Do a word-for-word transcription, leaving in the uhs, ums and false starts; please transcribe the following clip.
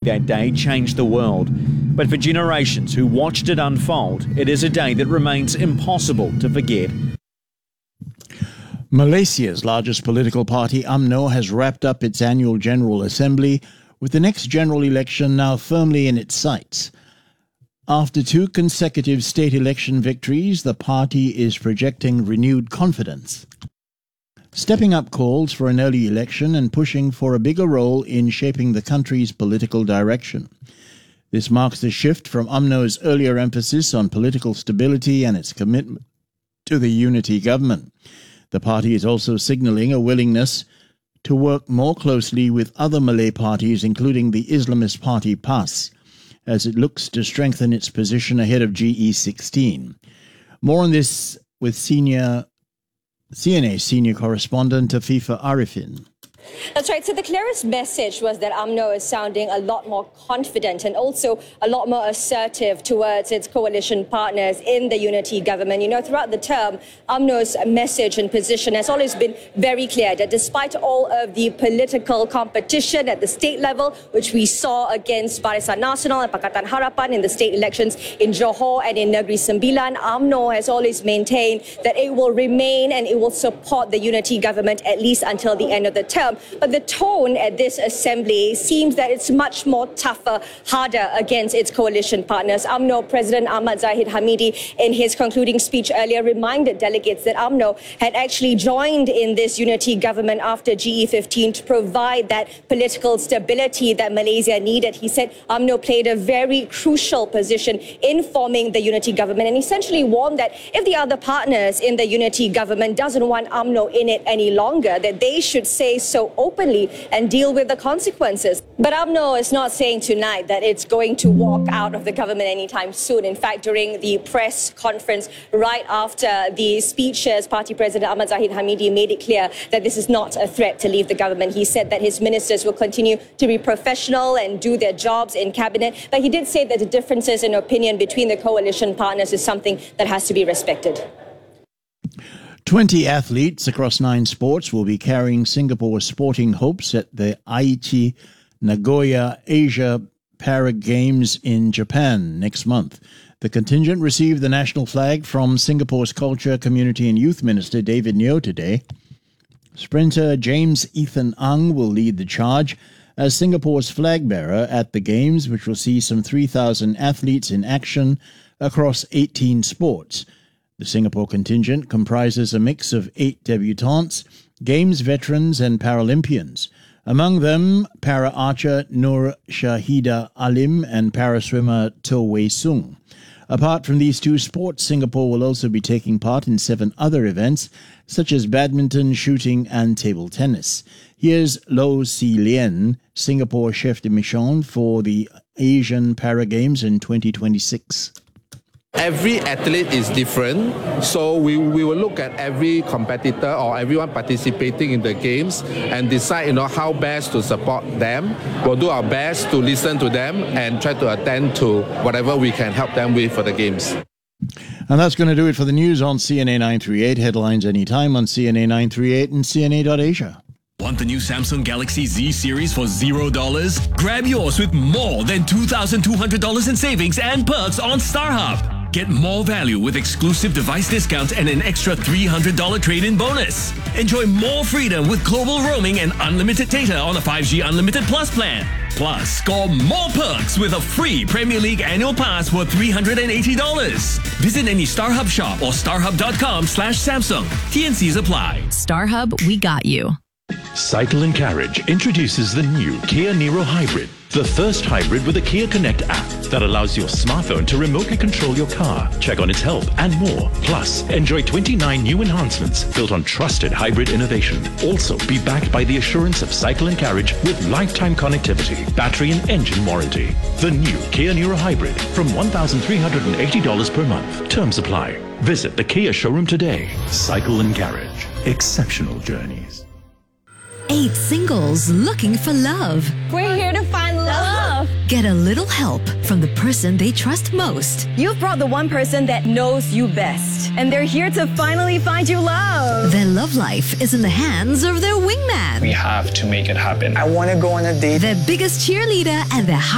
that day changed the world. But for generations who watched it unfold, it is a day that remains impossible to forget. Malaysia's largest political party, U M N O, has wrapped up its annual General Assembly, with the next general election now firmly in its sights. After two consecutive state election victories, the party is projecting renewed confidence, stepping up calls for an early election and pushing for a bigger role in shaping the country's political direction. This marks the shift from U M N O's earlier emphasis on political stability and its commitment to the unity government. The party is also signalling a willingness to work more closely with other Malay parties, including the Islamist party P A S, as it looks to strengthen its position ahead of G E sixteen. More on this with senior C N A senior correspondent Afifa Arifin. That's right. So the clearest message was that U M N O is sounding a lot more confident and also a lot more assertive towards its coalition partners in the unity government. You know, throughout the term, U M N O's message and position has always been very clear that despite all of the political competition at the state level, which we saw against Barisan Nasional and Pakatan Harapan in the state elections in Johor and in Negeri Sembilan, U M N O has always maintained that it will remain and it will support the unity government at least until the end of the term. But the tone at this assembly seems that it's much more tougher, harder against its coalition partners. U M N O President Ahmad Zahid Hamidi, in his concluding speech earlier, reminded delegates that U M N O had actually joined in this unity government after G E fifteen to provide that political stability that Malaysia needed. He said U M N O played a very crucial position in forming the unity government and essentially warned that if the other partners in the unity government doesn't want U M N O in it any longer, that they should say so openly and deal with the consequences. But U M N O is not saying tonight that it's going to walk out of the government anytime soon. In fact, during the press conference right after the speeches, Party President Ahmad Zahid Hamidi made it clear that this is not a threat to leave the government. He said that his ministers will continue to be professional and do their jobs in cabinet. But he did say that the differences in opinion between the coalition partners is something that has to be respected. twenty athletes across nine sports will be carrying Singapore's sporting hopes at the Aichi Nagoya Asia Para Games in Japan next month. The contingent received the national flag from Singapore's Culture, Community and Youth Minister David Neo today. Sprinter James Ethan Ang will lead the charge as Singapore's flag bearer at the Games, which will see some three thousand athletes in action across eighteen sports. The Singapore contingent comprises a mix of eight debutantes, Games veterans and Paralympians. Among them, para-archer Nur Shahida Alim and para-swimmer To Wei Sung. Apart from these two sports, Singapore will also be taking part in seven other events, such as badminton, shooting and table tennis. Here's Lo Si Lien, Singapore chef de mission for the Asian Para Games in twenty twenty-six. Every athlete is different, so we, we will look at every competitor or everyone participating in the games and decide, you know, how best to support them. We'll do our best to listen to them and try to attend to whatever we can help them with for the games. And that's going to do it for the news on C N A nine thirty-eight. Headlines anytime on C N A nine thirty-eight and C N A dot Asia. Want the new Samsung Galaxy Z series for zero dollars? Grab yours with more than two thousand two hundred dollars in savings and perks on StarHub. Get more value with exclusive device discounts and an extra three hundred dollars trade-in bonus. Enjoy more freedom with global roaming and unlimited data on a five G Unlimited Plus plan. Plus, score more perks with a free Premier League annual pass worth three hundred eighty dollars. Visit any StarHub shop or starhub.com slash Samsung. T and Cs apply. StarHub, we got you. Cycle and Carriage introduces the new Kia Niro Hybrid, the first hybrid with a Kia Connect app that allows your smartphone to remotely control your car, check on its health and more. Plus, enjoy twenty-nine new enhancements built on trusted hybrid innovation. Also, be backed by the assurance of Cycle and Carriage with lifetime connectivity, battery and engine warranty. The new Kia Niro Hybrid from one thousand three hundred eighty dollars per month. Terms apply. Visit the Kia showroom today. Cycle and Carriage. Exceptional journeys. Eight singles looking for love. We're here to find love. Get a little help from the person they trust most. You've brought the one person that knows you best, and they're here to finally find you love. Their love life is in the hands of their wingman. We have to make it happen. I want to go on a date. Their biggest cheerleader and their